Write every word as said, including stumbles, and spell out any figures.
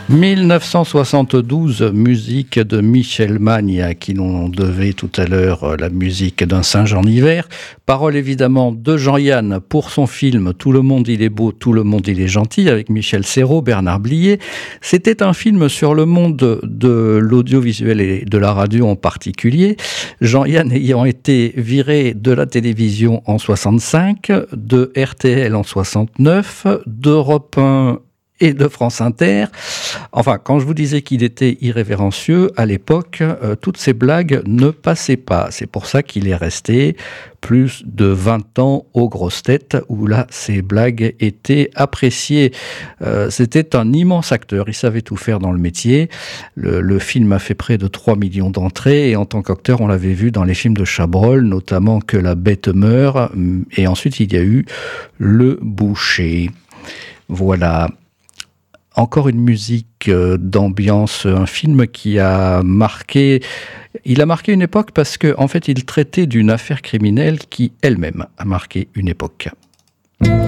mille neuf cent soixante-douze, musique de Michel Magne, à qui l'on devait tout à l'heure la musique d'un singe en hiver. Parole évidemment de Jean-Yann pour son film Tout le monde il est beau, tout le monde il est gentil, avec Michel Serrault, Bernard Blier. C'était un film sur le monde de l'audiovisuel et de la radio en particulier. Jean-Yann ayant été viré de la télévision en soixante-cinq, de R T L en soixante-neuf, d'Europe un et de France Inter. Enfin, quand je vous disais qu'il était irrévérencieux, à l'époque, euh, toutes ces blagues ne passaient pas. C'est pour ça qu'il est resté plus de vingt ans aux grosses têtes, où là, ces blagues étaient appréciées. Euh, c'était un immense acteur, il savait tout faire dans le métier. Le, le film a fait près de trois millions d'entrées, et en tant qu'acteur, on l'avait vu dans les films de Chabrol, notamment Que la bête meurt, et ensuite il y a eu Le Boucher. Voilà. Encore une musique d'ambiance, un film qui a marqué, il a marqué une époque parce que, en fait, il traitait d'une affaire criminelle qui elle-même a marqué une époque.